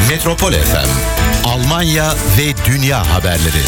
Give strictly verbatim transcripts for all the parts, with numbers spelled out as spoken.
Metropol F M, Almanya ve dünya haberleri.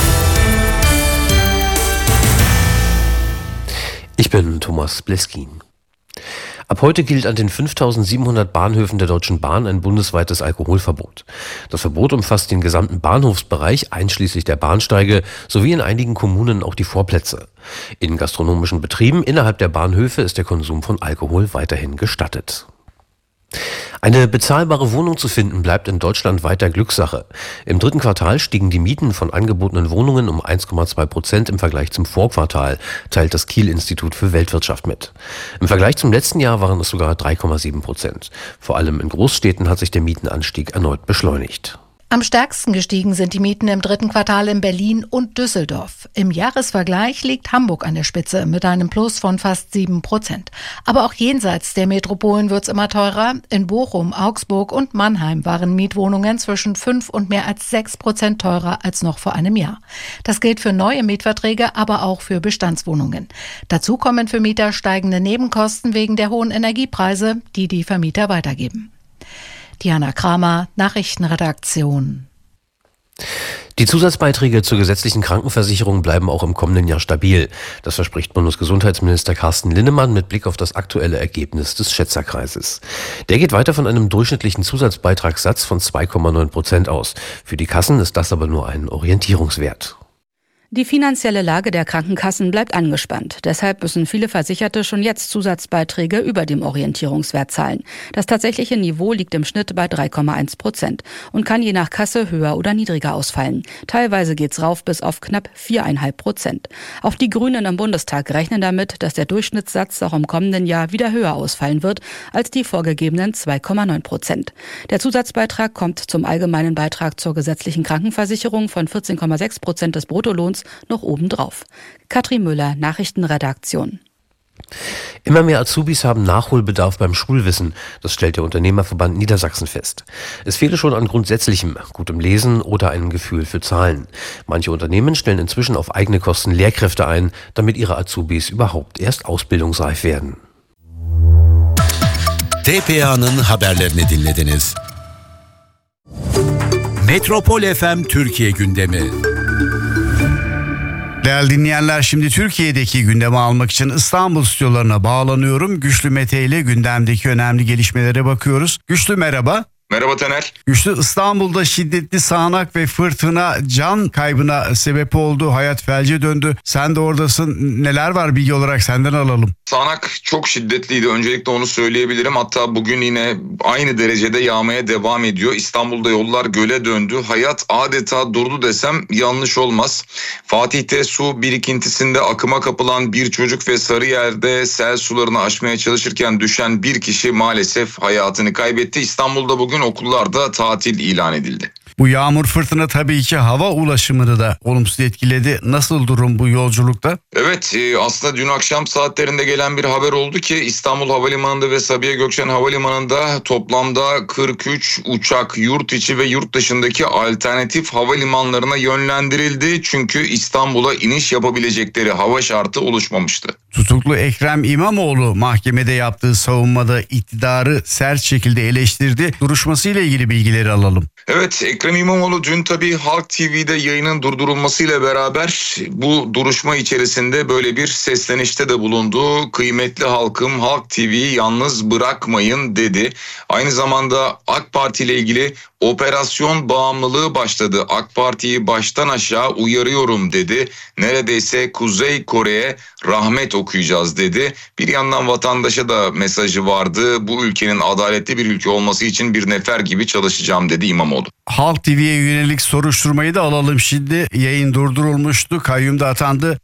Ich bin Thomas Bleskin. Ab heute gilt an den fünftausendsiebenhundert Bahnhöfen der Deutschen Bahn ein bundesweites Alkoholverbot. Das Verbot umfasst den gesamten Bahnhofsbereich, einschließlich der Bahnsteige, sowie in einigen Kommunen auch die Vorplätze. In gastronomischen Betrieben innerhalb der Bahnhöfe ist der Konsum von Alkohol weiterhin gestattet. Eine bezahlbare Wohnung zu finden, bleibt in Deutschland weiter Glückssache. Im dritten Quartal stiegen die Mieten von angebotenen Wohnungen um eins Komma zwei Prozent im Vergleich zum Vorquartal, teilt das Kiel-Institut für Weltwirtschaft mit. Im Vergleich zum letzten Jahr waren es sogar drei Komma sieben Prozent. Vor allem in Großstädten hat sich der Mietenanstieg erneut beschleunigt. Am stärksten gestiegen sind die Mieten im dritten Quartal in Berlin und Düsseldorf. Im Jahresvergleich liegt Hamburg an der Spitze mit einem Plus von fast sieben Prozent. Aber auch jenseits der Metropolen wird's immer teurer. In Bochum, Augsburg und Mannheim waren Mietwohnungen zwischen fünf und mehr als sechs Prozent teurer als noch vor einem Jahr. Das gilt für neue Mietverträge, aber auch für Bestandswohnungen. Dazu kommen für Mieter steigende Nebenkosten wegen der hohen Energiepreise, die die Vermieter weitergeben. Diana Kramer, Nachrichtenredaktion. Die Zusatzbeiträge zur gesetzlichen Krankenversicherung bleiben auch im kommenden Jahr stabil. Das verspricht Bundesgesundheitsminister Carsten Linnemann mit Blick auf das aktuelle Ergebnis des Schätzerkreises. Der geht weiter von einem durchschnittlichen Zusatzbeitragssatz von zwei Komma neun Prozent aus. Für die Kassen ist das aber nur ein Orientierungswert. Die finanzielle Lage der Krankenkassen bleibt angespannt. Deshalb müssen viele Versicherte schon jetzt Zusatzbeiträge über dem Orientierungswert zahlen. Das tatsächliche Niveau liegt im Schnitt bei drei Komma eins Prozent und kann je nach Kasse höher oder niedriger ausfallen. Teilweise geht's rauf bis auf knapp vier Komma fünf Prozent. Auch die Grünen im Bundestag rechnen damit, dass der Durchschnittssatz auch im kommenden Jahr wieder höher ausfallen wird als die vorgegebenen zwei Komma neun Prozent. Der Zusatzbeitrag kommt zum allgemeinen Beitrag zur gesetzlichen Krankenversicherung von vierzehn Komma sechs Prozent des Bruttolohns noch obendrauf. Katrin Müller, Nachrichtenredaktion. Immer mehr Azubis haben Nachholbedarf beim Schulwissen. Das stellt der Unternehmerverband Niedersachsen fest. Es fehle schon an Grundsätzlichem, gutem Lesen oder einem Gefühl für Zahlen. Manche Unternehmen stellen inzwischen auf eigene Kosten Lehrkräfte ein, damit ihre Azubis überhaupt erst ausbildungsreif werden. T P A'nın haberlerini dinlediniz. Metropol F M Türkiye gündemi. Değerli dinleyenler, şimdi Türkiye'deki gündemi almak için İstanbul stüdyolarına bağlanıyorum. Güçlü Mete ile gündemdeki önemli gelişmelere bakıyoruz. Güçlü, merhaba. Merhaba Taner. Güçlü, İstanbul'da şiddetli sağanak ve fırtına can kaybına sebep oldu. Hayat felce döndü. Sen de oradasın. Neler var, bilgi olarak senden alalım. Sağanak çok şiddetliydi. Öncelikle onu söyleyebilirim. Hatta bugün yine aynı derecede yağmaya devam ediyor. İstanbul'da yollar göle döndü. Hayat adeta durdu desem yanlış olmaz. Fatih'te su birikintisinde akıma kapılan bir çocuk ve Sarıyer'de sel sularını aşmaya çalışırken düşen bir kişi maalesef hayatını kaybetti. İstanbul'da bugün okullarda tatil ilan edildi. Bu yağmur fırtına tabii ki hava ulaşımını da olumsuz etkiledi. Nasıl durum bu yolculukta? Evet, aslında dün akşam saatlerinde gelen bir haber oldu ki İstanbul Havalimanı'nda ve Sabiha Gökçen Havalimanı'nda toplamda kırk üç uçak yurt içi ve yurt dışındaki alternatif havalimanlarına yönlendirildi. Çünkü İstanbul'a iniş yapabilecekleri hava şartı oluşmamıştı. Tutuklu Ekrem İmamoğlu mahkemede yaptığı savunmada iktidarı sert şekilde eleştirdi. Duruşmasıyla ilgili bilgileri alalım. Evet, Ekrem İmamoğlu dün tabii Halk T V'de yayının durdurulmasıyla beraber bu duruşma içerisinde böyle bir seslenişte de bulundu. Kıymetli halkım, Halk T V'yi yalnız bırakmayın dedi. Aynı zamanda AK Parti ile ilgili operasyon bağımlılığı başladı. AK Parti'yi baştan aşağı uyarıyorum dedi. Neredeyse Kuzey Kore'ye rahmet okuyacağız dedi. Bir yandan vatandaşa da mesajı vardı. Bu ülkenin adaletli bir ülke olması için bir nefer gibi çalışacağım dedi İmamoğlu. Halk T V'ye yönelik soruşturmayı da alalım şimdi. Yayın durdurulmuştu. Kayyum da atandı.